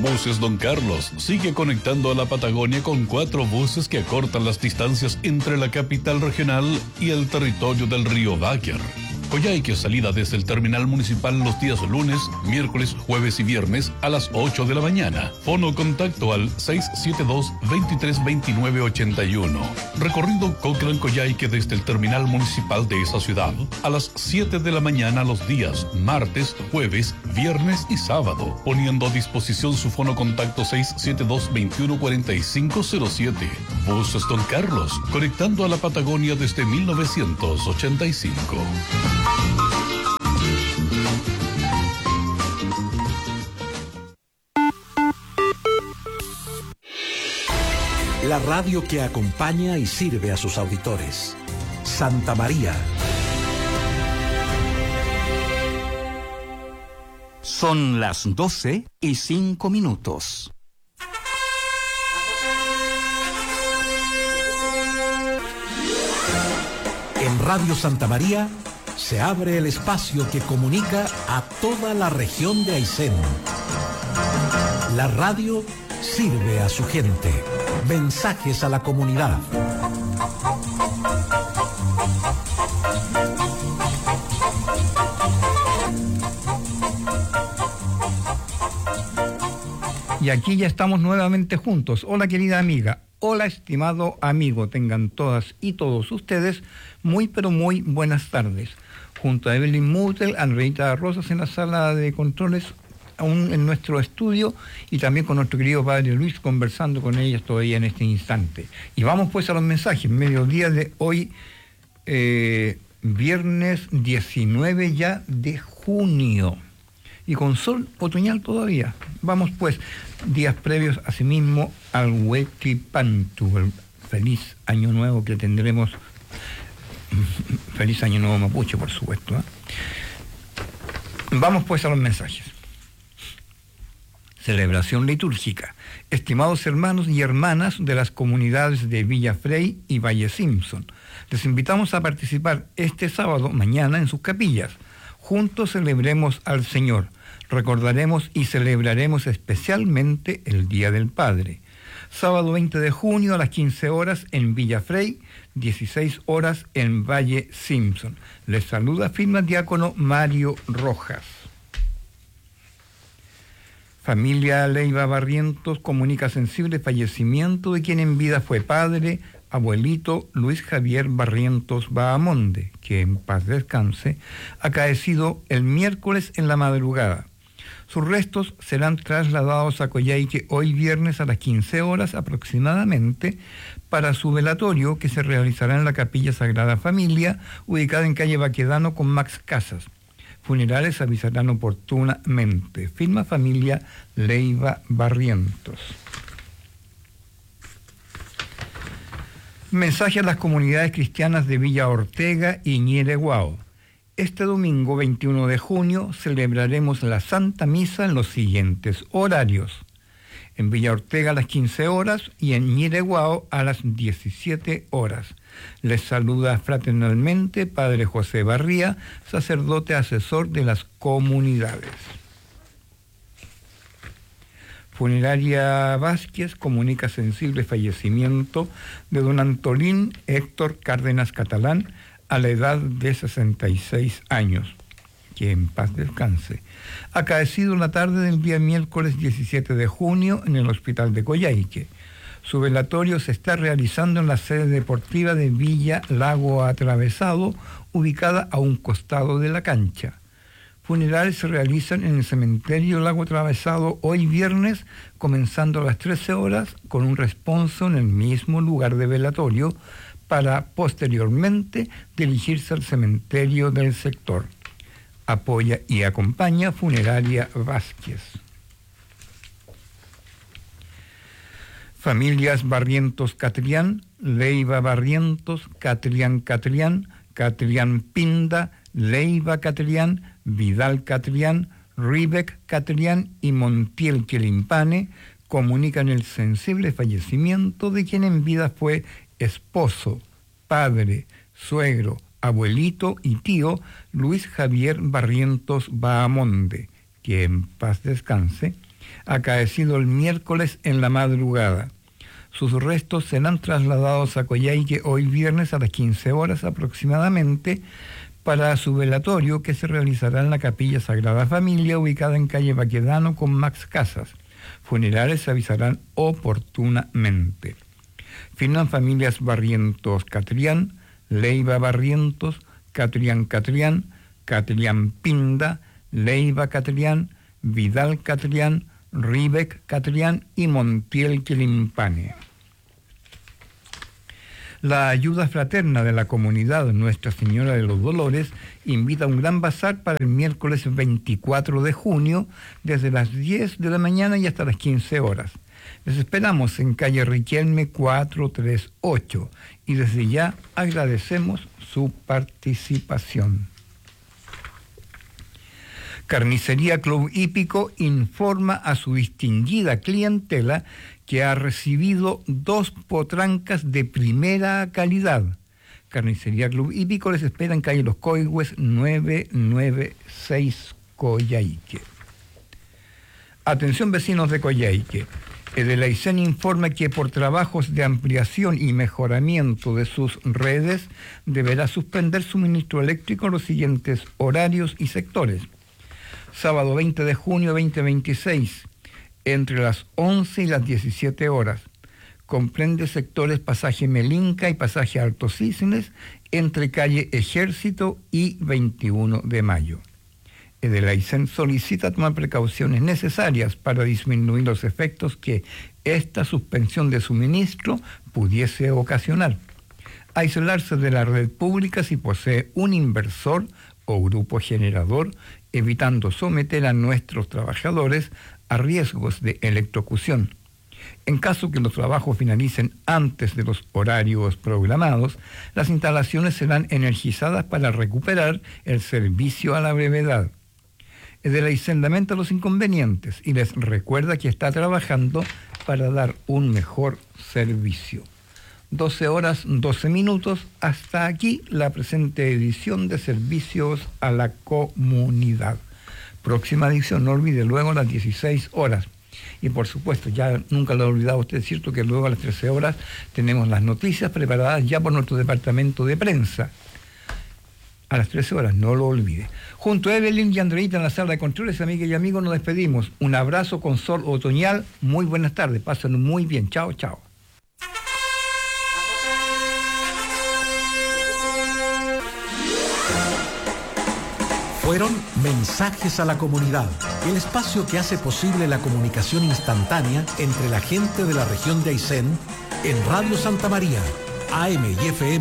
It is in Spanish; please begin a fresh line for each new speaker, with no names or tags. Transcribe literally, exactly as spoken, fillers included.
Buses Don Carlos sigue conectando a la Patagonia con cuatro buses que acortan las distancias entre la capital regional y el territorio del río Báquer. Coyhaique, salida desde el terminal municipal los días lunes, miércoles, jueves y viernes a las ocho de la mañana. Fono contacto al seis siete dos, veintitrés veintinueve ochenta y uno. Recorrido Cochrane-Coyhaique desde el terminal municipal de esa ciudad a las siete de la mañana los días martes, jueves, viernes y sábado, poniendo a disposición su fono contacto seis siete dos, veintiuno cuarenta y cinco cero siete. Buses Don Carlos, conectando a la Patagonia desde mil novecientos ochenta y cinco.
La radio que acompaña y sirve a sus auditores. Santa María.
Son las doce y cinco minutos.
En Radio Santa María se abre el espacio que comunica a toda la región de Aysén. La radio sirve a su gente. Mensajes a la comunidad.
Y aquí ya estamos nuevamente juntos. Hola, querida amiga. Hola, estimado amigo. Tengan todas y todos ustedes muy pero muy buenas tardes. Junto a Evelyn Mutel, Andreita Rosas en la sala de controles, aún en nuestro estudio, y también con nuestro querido padre Luis, conversando con ellas todavía en este instante. Y vamos pues a los mensajes. Mediodía de hoy, eh, viernes diecinueve ya de junio. Y con sol otoñal todavía. Vamos pues, días previos asimismo al Huequipantu, el feliz año nuevo que tendremos. Feliz año nuevo mapuche, por supuesto, ¿eh? Vamos pues a los mensajes. Celebración litúrgica. Estimados hermanos y hermanas de las comunidades de Villa Frey y Valle Simpson, les invitamos a participar este sábado, mañana, en sus capillas. Juntos celebremos al Señor. Recordaremos y celebraremos especialmente el Día del Padre. Sábado veinte de junio a las quince horas en Villa Frey, dieciséis horas en Valle Simpson. Les saluda firma diácono Mario Rojas. Familia Leiva Barrientos comunica sensible fallecimiento de quien en vida fue padre, abuelito Luis Javier Barrientos Bahamonde, que en paz descanse, acaecido el miércoles en la madrugada. Sus restos serán trasladados a Coyhaique hoy viernes a las quince horas aproximadamente para su velatorio, que se realizará en la Capilla Sagrada Familia, ubicada en calle Baquedano con Max Casas. Funerales avisarán oportunamente. Firma familia Leiva Barrientos. Mensaje a las comunidades cristianas de Villa Ortega y Ñereguao. Este domingo veintiuno de junio celebraremos la Santa Misa en los siguientes horarios. En Villa Ortega a las quince horas y en Ñereguao a las diecisiete horas. Les saluda fraternalmente Padre José Barría, sacerdote asesor de las comunidades. Funeraria Vázquez comunica sensible fallecimiento de don Antolín Héctor Cárdenas Catalán a la edad de sesenta y seis años. Que en paz descanse. Acaecido la tarde del día miércoles diecisiete de junio en el Hospital de Coyhaique. Su velatorio se está realizando en la sede deportiva de Villa Lago Atravesado, ubicada a un costado de la cancha. Funerales se realizan en el cementerio Lago Atravesado hoy viernes, comenzando a las trece horas, con un responso en el mismo lugar de velatorio, para posteriormente dirigirse al cementerio del sector. Apoya y acompaña Funeraria Vázquez. Familias Barrientos Catrián, Leiva Barrientos, Catrián Catrián, Catrián Pinda, Leiva Catrián, Vidal Catrián, Ribeck Catrián y Montiel Quilimpane comunican el sensible fallecimiento de quien en vida fue esposo, padre, suegro, abuelito y tío Luis Javier Barrientos Bahamonde, que en paz descanse, acaecido el miércoles en la madrugada. Sus restos serán trasladados a Coyhaique hoy viernes a las quince horas aproximadamente para su velatorio, que se realizará en la Capilla Sagrada Familia, ubicada en calle Baquedano con Max Casas. Funerales se avisarán oportunamente. Firman familias Barrientos Catrián, Leiva Barrientos, Catrián Catrián, Catrián Pinda, Leiva Catrián, Vidal Catrián, Ribec Catrián y Montiel Quilimpane. La ayuda fraterna de la comunidad Nuestra Señora de los Dolores invita a un gran bazar para el miércoles veinticuatro de junio, desde las diez de la mañana y hasta las quince horas. Les esperamos en calle Riquelme cuatrocientos treinta y ocho y desde ya agradecemos su participación. Carnicería Club Hípico informa a su distinguida clientela que ha recibido dos potrancas de primera calidad. Carnicería Club Hípico les espera en calle Los Coigües novecientos noventa y seis, Coyhaique. Atención vecinos de Coyhaique. Edelaicén informa que por trabajos de ampliación y mejoramiento de sus redes deberá suspender suministro eléctrico en los siguientes horarios y sectores. Sábado veinte de junio de dos mil veintiséis, entre las once y las diecisiete horas. Comprende sectores pasaje Melinca y pasaje Alto Cisnes, entre calle Ejército y veintiuno de mayo. Edelaicén solicita tomar precauciones necesarias para disminuir los efectos que esta suspensión de suministro pudiese ocasionar. Aislarse de la red pública si posee un inversor o grupo generador, evitando someter a nuestros trabajadores a riesgos de electrocución. En caso que los trabajos finalicen antes de los horarios programados, las instalaciones serán energizadas para recuperar el servicio a la brevedad. Edelaicén lamenta los inconvenientes y les recuerda que está trabajando para dar un mejor servicio. doce horas, doce minutos. Hasta aquí la presente edición de Servicios a la Comunidad. Próxima edición, no olvide, luego a las dieciséis horas. Y por supuesto, ya nunca lo ha olvidado usted, es cierto que luego a las trece horas tenemos las noticias preparadas ya por nuestro departamento de prensa. A las trece horas, no lo olvide. Junto a Evelyn y Andreita en la sala de controles, amigas y amigos, nos despedimos. Un abrazo con sol otoñal. Muy buenas tardes, pásenlo muy bien. Chao, chao.
Fueron Mensajes a la Comunidad, el espacio que hace posible la comunicación instantánea entre la gente de la región de Aysén en Radio Santa María, A M y F M.